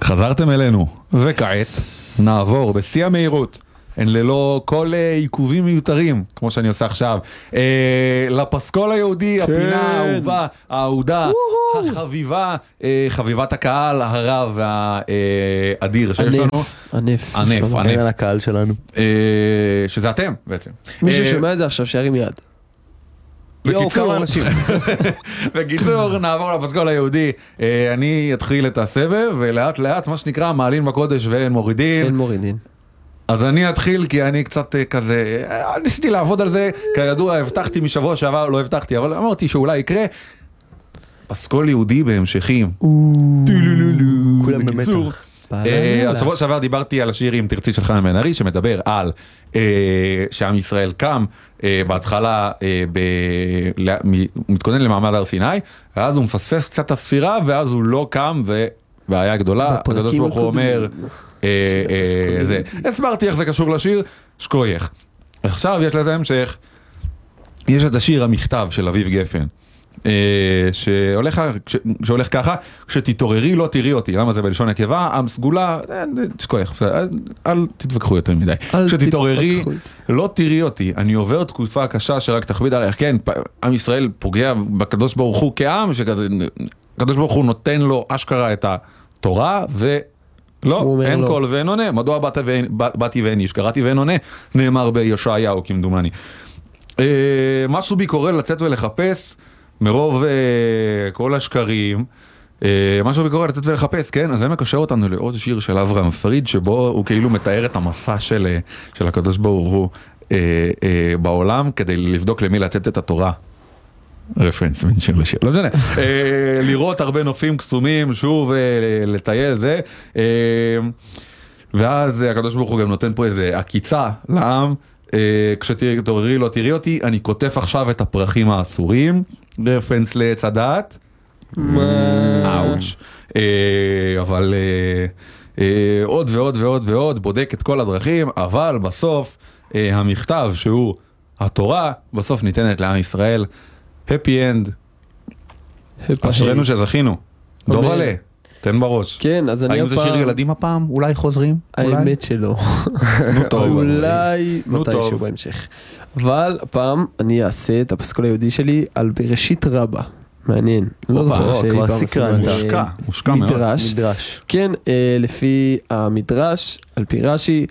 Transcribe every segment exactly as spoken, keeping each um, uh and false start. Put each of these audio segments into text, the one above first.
חזרתם אלינו, וכעת נעבור בשיא המהירות, הן ללא כל עיכובים מיותרים, כמו שאני עושה עכשיו, אה, לפסקול היהודי, כן. הפינה האהובה, האהודה, החביבה, אה, חביבת הקהל, הרב והאדיר שיש לנו. ענף. ענף, ענף. הקהל שלנו. אה, שזה אתם בעצם. מי ששומע את זה עכשיו, שירים יד. בקיצור, בקיצור, נעבור לפסקול היהודי. אני אתחיל את הסבב, ולאט לאט, מה שנקרא, מעלים בקודש ואין מורידין. אין מורידין. אז אני אתחיל, כי אני קצת כזה, ניסיתי לעבוד על זה, כידוע, הבטחתי משבוע שעבר, לא הבטחתי, אבל אמרתי שאולי יקרה. פסקול יהודי בהמשכים. כולם במתח. השבוע שעבר דיברתי על השיר אם תרצי של חנן בן ארי, שמדבר על שעם ישראל קם בהתחלה, מתכונן למעמד הר סיני, ואז הוא מפספס קצת הספירה, ואז הוא לא קם, ובעיה גדולה, הקדוש ברוך הוא אומר, הסברתי איך זה קשור לשיר, שקוייך. עכשיו יש לזה המשך, יש את השיר המכתב של אביב גפן, שהולך, שהולך ככה, כשתתעוררי לא תראי אותי. למה זה בלשון נקבה? עם סגולה, שקוייך, אל תתווכחו יותר מדי. כשתתעוררי לא תראי אותי, אני עובר תקופה קשה שרק תכביד עליך. כן, עם ישראל פוגע בקדוש ברוך הוא כעם, שכזה, הקדוש ברוך הוא נותן לו אשכרה את התורה, ולא, אין קול ואין עונה. מדוע באתי ואין איש, קראתי ואין עונה, נאמר בישעיהו כמדומני. משהו בי קורא לצאת ולחפש, מרוב uh, כל השקרים, uh, משהו בקורא לצאת ולחפש, כן? אז זה מקשר אותנו לעוד שיר של אברהם פריד, שבו הוא כאילו מתאר את המסע של, של הקדוש ברוך הוא uh, uh, בעולם, כדי לבדוק למי לתת את התורה. רפרנס בין שיר לשיר, לא משנה. uh, לראות הרבה נופים קסומים, שוב, uh, לטייל זה. Uh, ואז הקדוש ברוך הוא גם נותן פה איזה עקיצה לעם, Uh, כשתתעוררי לא תראי אותי, אני כותף עכשיו את הפרחים האסורים, רפרנס לעץ הדעת, אאוץ', אבל uh, uh, עוד ועוד ועוד ועוד, בודק את כל הדרכים, אבל בסוף uh, המכתב שהוא התורה, בסוף ניתנת לעם ישראל, happy end, אשרינו שזכינו, דוב עלה. תן בראש. כן, אז אני הפעם... הפעם... האם זה שיר ילדים הפעם? אולי חוזרים? האמת שלא. נו טוב. אולי מתישהו בהמשך. אבל הפעם אני אעשה את הפסקול היהודי שלי על בראשית רבה. מעניין. לא זוכר כבר סקרן. מושקע. מושקע מאוד. מדרש. כן, לפי המדרש, על פי רש"י,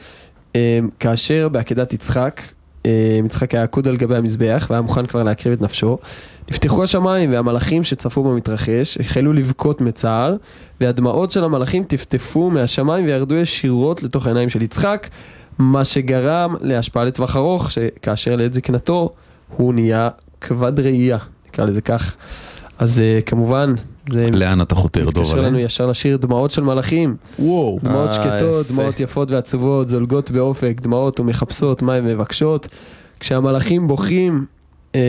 כאשר בעקדת יצחק, יצחק היה עקוד על גבי המזבח, והיה מוכן כבר להקריב את נפשו, נפתחו השמיים והמלאכים שצפו במתרחש החלו לבכות מצער, והדמעות של המלאכים טפטפו מהשמיים וירדו ישירות לתוך העיניים של יצחק, מה שגרם להשפעה לטווח ארוך, שכאשר לעת זקנתו הוא נהיה כבד ראייה, נקרא לזה כך. אז כמובן זה לאן אתה חותר דוב? מתקשר לנו ישר לשיר דמעות של מלאכים. וואו. דמעות שקטות, דמעות יפות ועצובות, זולגות באופק, דמעות ומחפשות, מה הן מבקשות. כשהמלאכים בוכים אה,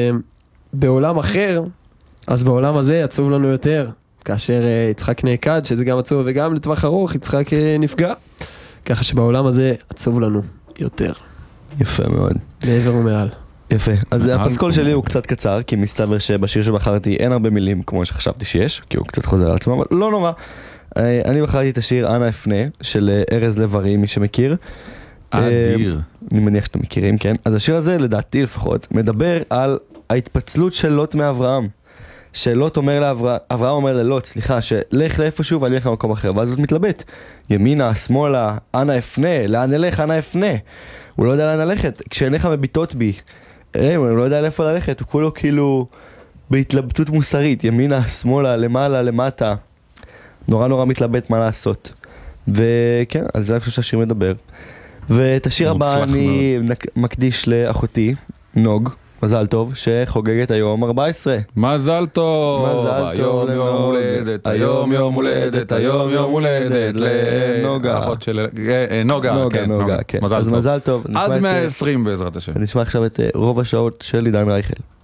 בעולם אחר, אז בעולם הזה עצוב לנו יותר. כאשר אה, יצחק נעקד, שזה גם עצוב, וגם לטווח ארוך יצחק אה, נפגע. ככה שבעולם הזה עצוב לנו יותר. יפה מאוד. מעבר ומעל. יפה, אז הפסקול שלי הוא קצת קצר, כי מסתבר שבשיר שבחרתי אין הרבה מילים כמו שחשבתי שיש, כי הוא קצת חוזר על עצמו, אבל לא נורא. אני בחרתי את השיר אנה אפנה של ארז לב-ארי, מי שמכיר. אדיר. אני מניח שאתם מכירים, כן? אז השיר הזה, לדעתי לפחות, מדבר על ההתפצלות של לוט מאברהם. שלוט אומר לאברהם, אברהם אומר ללוט, סליחה, שלך לאיפשהו ואני אלך למקום אחר, ואז לוט מתלבט. ימינה, שמאלה, אנה אפנה, לאן אלך, אנה אפנה. הוא לא יודע לאן ללכת, כשעיניך מביטות בי. הוא לא יודע לאיפה ללכת, הוא כולו כאילו בהתלבטות מוסרית, ימינה, שמאלה, למעלה, למטה. נורא נורא מתלבט מה לעשות. וכן, על זה אני חושב שהשיר מדבר. ואת השיר הבא אני מקדיש לאחותי, נוג, מזל טוב, שחוגגת היום ארבע עשרה. מזל טוב, מזל טוב היום יום הולדת, היום יום הולדת, היום יום הולדת לנוגה. אחות של... נוגה, נוגה, נוגה, כן. אז מזל טוב. עד מאה ועשרים בעזרת השם. נשמע עכשיו את רוב השעות של עידן רייכל.